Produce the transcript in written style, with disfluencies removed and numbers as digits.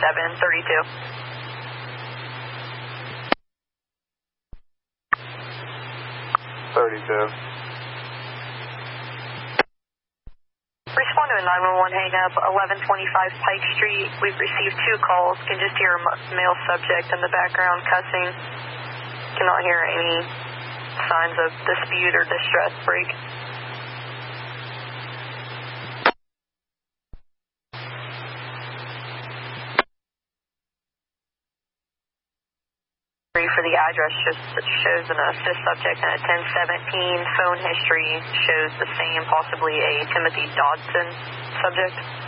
3732. Respond to a 911 hang-up, 1125 Pike Street. We've received 2 calls. Can just hear a male subject in the background cussing. Cannot hear any signs of dispute or distress break. For the address shows an assist subject and a 1017. Phone history shows the same, possibly a Timothy Dodson subject.